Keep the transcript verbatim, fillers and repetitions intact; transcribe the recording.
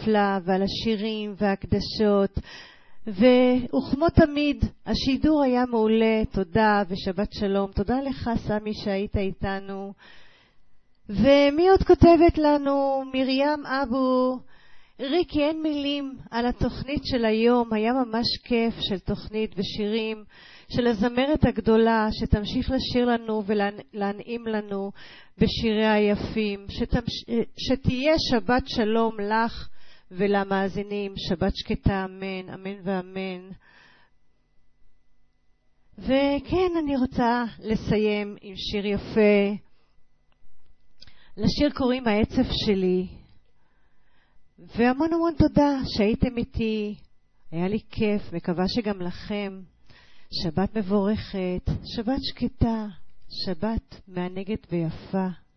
הנפלא ועל השירים וההקדשות, וכמו תמיד השידור היה מעולה. תודה ושבת שלום. תודה לך סמי שהיית איתנו. ומי עוד כותבת לנו? מרים אבו. ריקי, אין מילים על התוכנית של היום, היה ממש כיף של תוכנית ושירים של הזמרת הגדולה שתמשיך לשיר לנו ולהנעים לנו בשירי היפים. שתמש... שתהיה שבת שלום לך ולמאזינים, שבת שקטה, אמן, אמן ואמן. וכן, אני רוצה לסיים עם שיר יפה. לשיר קוראים העצב שלי. והמון המון תודה שהייתם איתי, היה לי כיף, מקווה שגם לכם. שבת מבורכת, שבת שקטה, שבת מענגת ויפה.